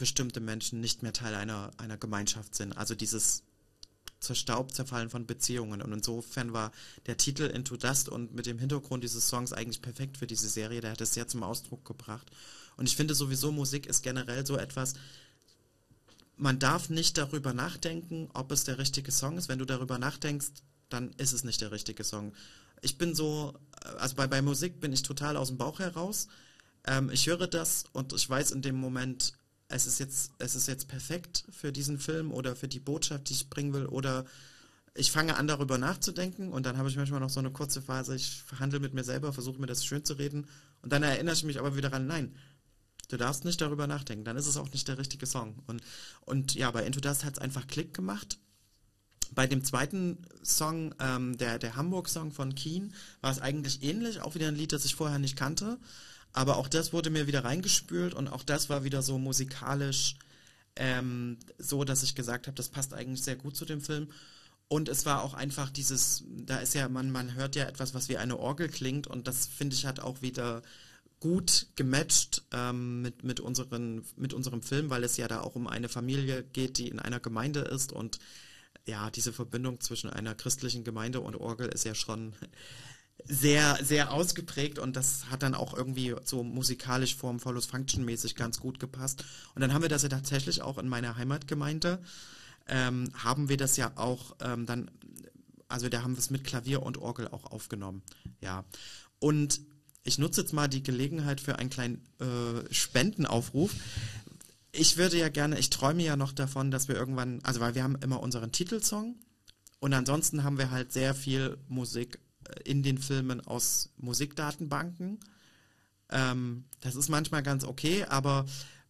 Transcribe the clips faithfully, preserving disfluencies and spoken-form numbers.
bestimmte Menschen nicht mehr Teil einer, einer Gemeinschaft sind. Also dieses zerstaubt, zerfallen von Beziehungen. Und insofern war der Titel Into Dust und mit dem Hintergrund dieses Songs eigentlich perfekt für diese Serie. Der hat es sehr zum Ausdruck gebracht. Und ich finde sowieso, Musik ist generell so etwas, man darf nicht darüber nachdenken, ob es der richtige Song ist. Wenn du darüber nachdenkst, dann ist es nicht der richtige Song. Ich bin so, also bei, bei Musik bin ich total aus dem Bauch heraus. Ähm, ich höre das und ich weiß in dem Moment, es ist jetzt, es ist jetzt perfekt für diesen Film oder für die Botschaft, die ich bringen will, oder ich fange an, darüber nachzudenken und dann habe ich manchmal noch so eine kurze Phase, ich verhandle mit mir selber, versuche mir das schön zu reden und dann erinnere ich mich aber wieder an, nein, du darfst nicht darüber nachdenken, dann ist es auch nicht der richtige Song. Und, und ja, bei Into Dust hat es einfach Klick gemacht. Bei dem zweiten Song, ähm, der, der Hamburg-Song von Keen, war es eigentlich ähnlich, auch wieder ein Lied, das ich vorher nicht kannte. Aber auch das wurde mir wieder reingespült und auch das war wieder so musikalisch ähm, so, dass ich gesagt habe, das passt eigentlich sehr gut zu dem Film. Und es war auch einfach dieses, da ist ja, man, man hört ja etwas, was wie eine Orgel klingt und das, finde ich, hat auch wieder gut gematcht ähm, mit, mit, unseren, mit unserem Film, weil es ja da auch um eine Familie geht, die in einer Gemeinde ist und ja, diese Verbindung zwischen einer christlichen Gemeinde und Orgel ist ja schon sehr, sehr ausgeprägt und das hat dann auch irgendwie so musikalisch Form Follows Function mäßig ganz gut gepasst. Und dann haben wir das ja tatsächlich auch in meiner Heimatgemeinde, ähm, haben wir das ja auch ähm, dann, also da haben wir es mit Klavier und Orgel auch aufgenommen, ja. Und ich nutze jetzt mal die Gelegenheit für einen kleinen äh, Spendenaufruf. Ich würde ja gerne, ich träume ja noch davon, dass wir irgendwann, also weil wir haben immer unseren Titelsong und ansonsten haben wir halt sehr viel Musik in den Filmen aus Musikdatenbanken. Ähm, das ist manchmal ganz okay, aber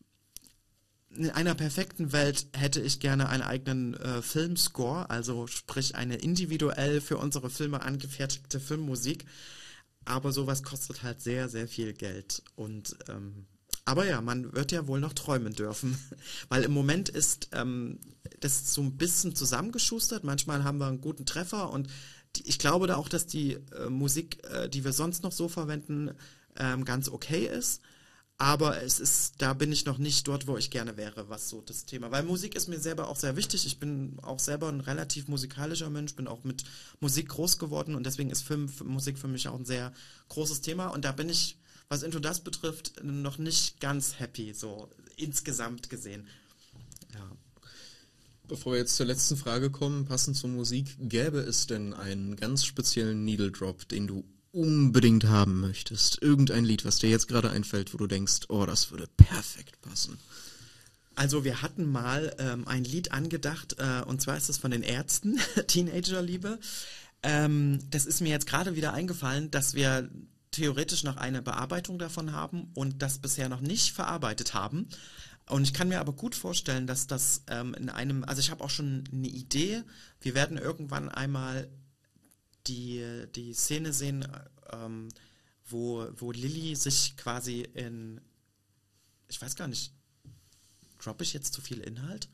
in einer perfekten Welt hätte ich gerne einen eigenen äh, Filmscore, also sprich eine individuell für unsere Filme angefertigte Filmmusik. Aber sowas kostet halt sehr, sehr viel Geld. Und ähm, aber ja, man wird ja wohl noch träumen dürfen. Weil im Moment ist ähm, das so ein bisschen zusammengeschustert. Manchmal haben wir einen guten Treffer und die, ich glaube da auch, dass die äh, Musik, äh, die wir sonst noch so verwenden, ähm, ganz okay ist. Aber es ist, da bin ich noch nicht dort, wo ich gerne wäre, was so das Thema. Weil Musik ist mir selber auch sehr wichtig. Ich bin auch selber ein relativ musikalischer Mensch, bin auch mit Musik groß geworden und deswegen ist Film, Musik für mich auch ein sehr großes Thema. Und da bin ich, was Into Dust betrifft, noch nicht ganz happy, so insgesamt gesehen. Ja. Bevor wir jetzt zur letzten Frage kommen, passend zur Musik, gäbe es denn einen ganz speziellen Needle Drop, den du unbedingt haben möchtest? Irgendein Lied, was dir jetzt gerade einfällt, wo du denkst, oh, das würde perfekt passen. Also wir hatten mal ähm, ein Lied angedacht, äh, und zwar ist es von den Ärzten, Teenagerliebe. Ähm, das ist mir jetzt gerade wieder eingefallen, dass wir theoretisch noch eine Bearbeitung davon haben und das bisher noch nicht verarbeitet haben. Und ich kann mir aber gut vorstellen, dass das ähm, in einem, also ich habe auch schon eine Idee, wir werden irgendwann einmal die, die Szene sehen, ähm, wo, wo Lilly sich quasi in, ich weiß gar nicht, droppe ich jetzt zu viel Inhalt?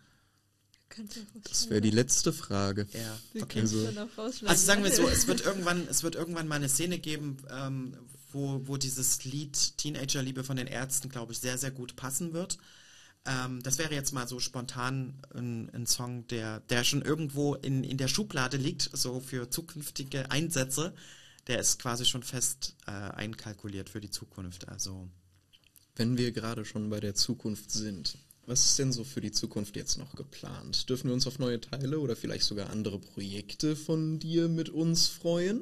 Das wäre die letzte Frage. Ja, okay. Also, also sagen wir so, es wird irgendwann, es wird irgendwann mal eine Szene geben, ähm, wo, wo dieses Lied Teenagerliebe von den Ärzten, glaube ich, sehr, sehr gut passen wird. Ähm, das wäre jetzt mal so spontan ein, ein Song, der, der schon irgendwo in, in der Schublade liegt, so für zukünftige Einsätze. Der ist quasi schon fest äh, einkalkuliert für die Zukunft. Also, wenn wir gerade schon bei der Zukunft sind, was ist denn so für die Zukunft jetzt noch geplant? Dürfen wir uns auf neue Teile oder vielleicht sogar andere Projekte von dir mit uns freuen?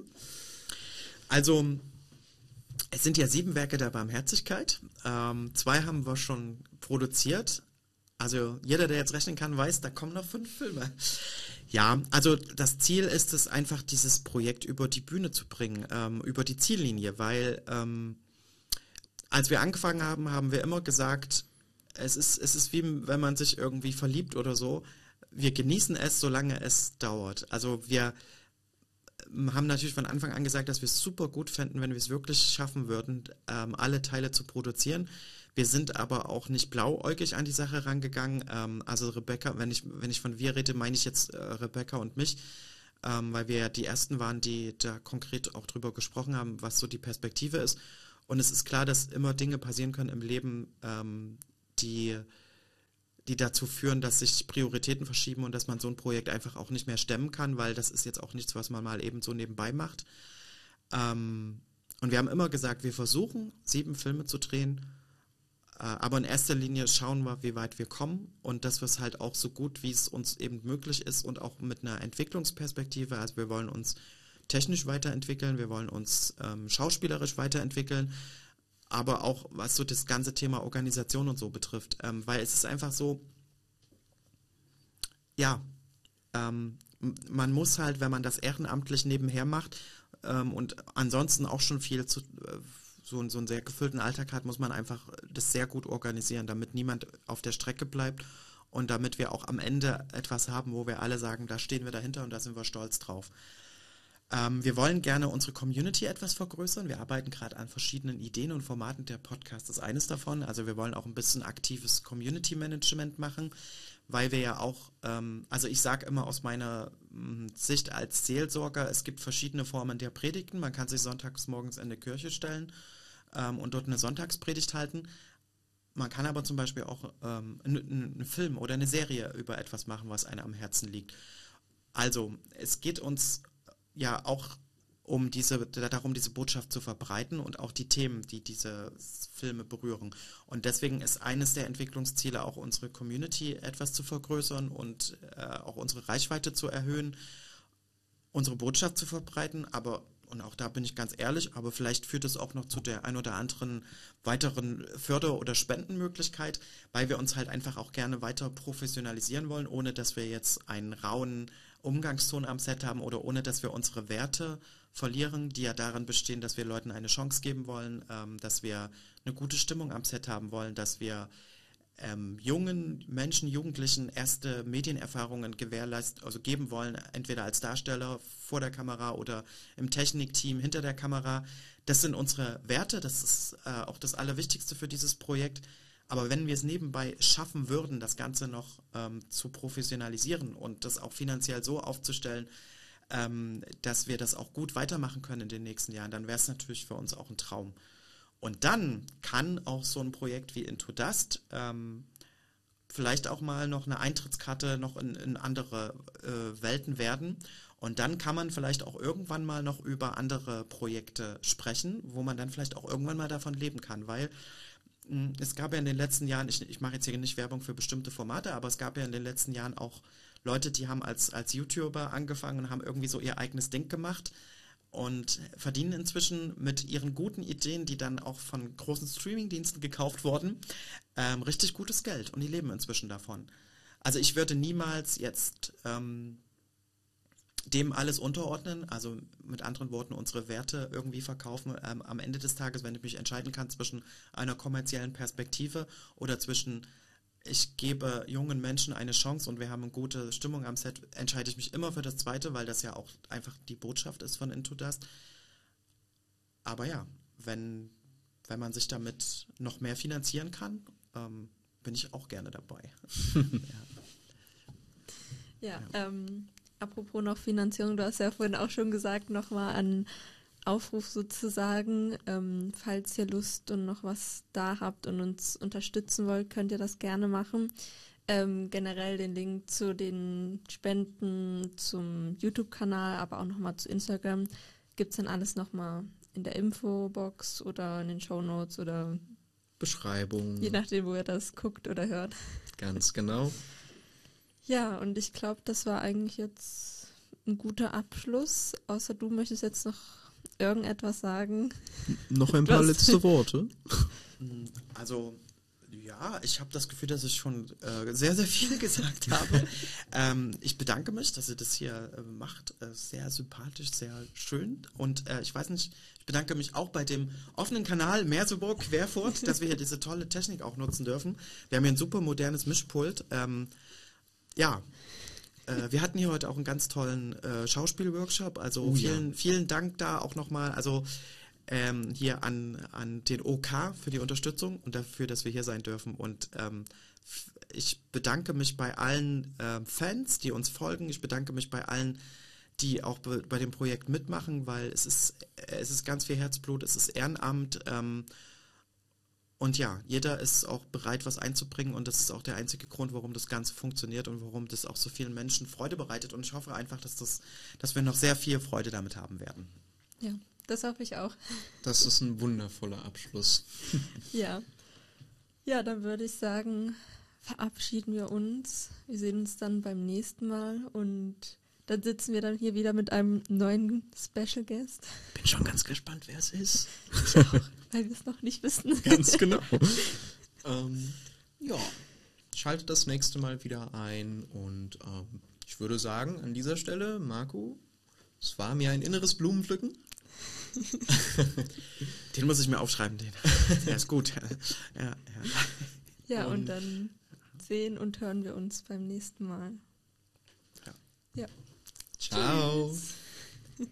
Also, es sind ja sieben Werke der Barmherzigkeit. Ähm, zwei haben wir schon produziert. Also jeder, der jetzt rechnen kann, weiß, da kommen noch fünf Filme. Ja, also das Ziel ist es einfach, dieses Projekt über die Bühne zu bringen, ähm, über die Ziellinie, weil ähm, als wir angefangen haben, haben wir immer gesagt, es ist, es ist wie wenn man sich irgendwie verliebt oder so. Wir genießen es, solange es dauert. Also wir haben natürlich von Anfang an gesagt, dass wir es super gut fänden, wenn wir es wirklich schaffen würden, ähm, alle Teile zu produzieren. Wir sind aber auch nicht blauäugig an die Sache rangegangen. Ähm, also Rebecca, wenn ich, wenn ich von wir rede, meine ich jetzt äh, Rebecca und mich, ähm, weil wir ja die Ersten waren, die da konkret auch drüber gesprochen haben, was so die Perspektive ist. Und es ist klar, dass immer Dinge passieren können im Leben, ähm, die die dazu führen, dass sich Prioritäten verschieben und dass man so ein Projekt einfach auch nicht mehr stemmen kann, weil das ist jetzt auch nichts, was man mal eben so nebenbei macht. Ähm, und wir haben immer gesagt, wir versuchen, sieben Filme zu drehen, äh, aber in erster Linie schauen wir, wie weit wir kommen und dass wir es halt auch so gut, wie es uns eben möglich ist und auch mit einer Entwicklungsperspektive, also wir wollen uns technisch weiterentwickeln, wir wollen uns ähm, schauspielerisch weiterentwickeln, aber auch was so das ganze Thema Organisation und so betrifft, ähm, weil es ist einfach so, ja, ähm, man muss halt, wenn man das ehrenamtlich nebenher macht ähm, und ansonsten auch schon viel zu, äh, so, so einen sehr gefüllten Alltag hat, muss man einfach das sehr gut organisieren, damit niemand auf der Strecke bleibt und damit wir auch am Ende etwas haben, wo wir alle sagen, da stehen wir dahinter und da sind wir stolz drauf. Ähm, wir wollen gerne unsere Community etwas vergrößern. Wir arbeiten gerade an verschiedenen Ideen und Formaten. Der Podcast ist eines davon. Also wir wollen auch ein bisschen aktives Community-Management machen, weil wir ja auch, ähm, also ich sage immer aus meiner mh, Sicht als Seelsorger, es gibt verschiedene Formen der Predigten. Man kann sich sonntags morgens in die Kirche stellen ähm, und dort eine Sonntagspredigt halten. Man kann aber zum Beispiel auch ähm, einen Film oder eine Serie über etwas machen, was einem am Herzen liegt. Also es geht uns ja auch um diese, darum, diese Botschaft zu verbreiten und auch die Themen, die diese Filme berühren. Und deswegen ist eines der Entwicklungsziele auch unsere Community etwas zu vergrößern und äh, auch unsere Reichweite zu erhöhen, unsere Botschaft zu verbreiten, aber, und auch da bin ich ganz ehrlich, aber vielleicht führt es auch noch zu der ein oder anderen weiteren Förder- oder Spendenmöglichkeit, weil wir uns halt einfach auch gerne weiter professionalisieren wollen, ohne dass wir jetzt einen rauen Umgangston am Set haben oder ohne dass wir unsere Werte verlieren, die ja darin bestehen, dass wir Leuten eine Chance geben wollen, ähm, dass wir eine gute Stimmung am Set haben wollen, dass wir ähm, jungen Menschen, Jugendlichen erste Medienerfahrungen gewährleisten, also geben wollen, entweder als Darsteller vor der Kamera oder im Technikteam hinter der Kamera. Das sind unsere Werte, das ist äh, auch das Allerwichtigste für dieses Projekt. Aber wenn wir es nebenbei schaffen würden, das Ganze noch ähm, zu professionalisieren und das auch finanziell so aufzustellen, ähm, dass wir das auch gut weitermachen können in den nächsten Jahren, dann wäre es natürlich für uns auch ein Traum. Und dann kann auch so ein Projekt wie Into Dust ähm, vielleicht auch mal noch eine Eintrittskarte noch in, in andere äh, Welten werden. Und dann kann man vielleicht auch irgendwann mal noch über andere Projekte sprechen, wo man dann vielleicht auch irgendwann mal davon leben kann, weil es gab ja in den letzten Jahren, ich, ich mache jetzt hier nicht Werbung für bestimmte Formate, aber es gab ja in den letzten Jahren auch Leute, die haben als, als YouTuber angefangen und haben irgendwie so ihr eigenes Ding gemacht und verdienen inzwischen mit ihren guten Ideen, die dann auch von großen Streamingdiensten gekauft wurden, ähm, richtig gutes Geld und die leben inzwischen davon. Also ich würde niemals jetzt ähm, dem alles unterordnen, also mit anderen Worten unsere Werte irgendwie verkaufen. Ähm, am Ende des Tages, wenn ich mich entscheiden kann zwischen einer kommerziellen Perspektive oder zwischen ich gebe jungen Menschen eine Chance und wir haben eine gute Stimmung am Set, entscheide ich mich immer für das Zweite, weil das ja auch einfach die Botschaft ist von Into Dust. Aber ja, wenn, wenn man sich damit noch mehr finanzieren kann, ähm, bin ich auch gerne dabei. ja, ja. Ähm, apropos noch Finanzierung, du hast ja vorhin auch schon gesagt, nochmal an Aufruf sozusagen, ähm, falls ihr Lust und noch was da habt und uns unterstützen wollt, könnt ihr das gerne machen. Ähm, generell den Link zu den Spenden zum YouTube-Kanal, aber auch nochmal zu Instagram, gibt es dann alles nochmal in der Infobox oder in den Shownotes oder Beschreibung. Je nachdem, wo ihr das guckt oder hört. Ganz genau. Ja, und ich glaube, das war eigentlich jetzt ein guter Abschluss, außer du möchtest jetzt noch irgendetwas sagen. Noch ein paar letzte Worte. Also, ja, ich habe das Gefühl, dass ich schon äh, sehr, sehr viel gesagt habe. ähm, ich bedanke mich, dass ihr das hier äh, macht. Äh, sehr sympathisch, sehr schön. Und äh, ich weiß nicht, ich bedanke mich auch bei dem offenen Kanal Merseburg Querfurt, dass wir hier diese tolle Technik auch nutzen dürfen. Wir haben hier ein super modernes Mischpult. Ähm, ja, äh, wir hatten hier heute auch einen ganz tollen äh, Schauspielworkshop. Also oh, vielen, ja. vielen Dank da auch nochmal. Also Ähm, hier an, an den O K für die Unterstützung und dafür, dass wir hier sein dürfen. Und ähm, f- ich bedanke mich bei allen äh, Fans, die uns folgen. Ich bedanke mich bei allen, die auch be- bei dem Projekt mitmachen, weil es ist, es ist ganz viel Herzblut, es ist Ehrenamt. Ähm, Und ja, jeder ist auch bereit, was einzubringen und das ist auch der einzige Grund, warum das Ganze funktioniert und warum das auch so vielen Menschen Freude bereitet und ich hoffe einfach, dass das, dass wir noch sehr viel Freude damit haben werden. Ja, das hoffe ich auch. Das ist ein wundervoller Abschluss. Ja. Ja, dann würde ich sagen, verabschieden wir uns. Wir sehen uns dann beim nächsten Mal und dann sitzen wir dann hier wieder mit einem neuen Special Guest. Bin schon ganz gespannt, wer es ist. Ich auch, weil wir es noch nicht wissen. Ganz genau. ähm, ja, schaltet das nächste Mal wieder ein und ähm, ich würde sagen, an dieser Stelle, Marco, es war mir ein inneres Blumenpflücken. Den muss ich mir aufschreiben, den. Der ist gut. Ja, ja. Ja, und, und dann sehen und hören wir uns beim nächsten Mal. Ja. Ja. Ciao. Tschüss.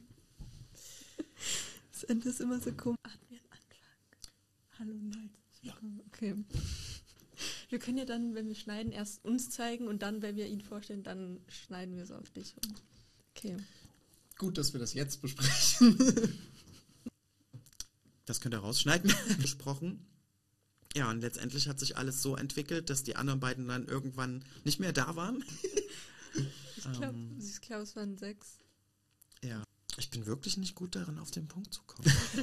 Das Ende ist immer so komisch. Hatten wir einen Anfang? Hallo und herzlich willkommen. Okay. Wir können ja dann, wenn wir schneiden, erst uns zeigen und dann, wenn wir ihn vorstellen, dann schneiden wir es auf dich. Okay. Gut, dass wir das jetzt besprechen. Das könnt ihr rausschneiden. Gesprochen. Ja, und letztendlich hat sich alles so entwickelt, dass die anderen beiden dann irgendwann nicht mehr da waren. Ich glaube, ich glaub, es waren sechs. Ja. Ich bin wirklich nicht gut darin, auf den Punkt zu kommen.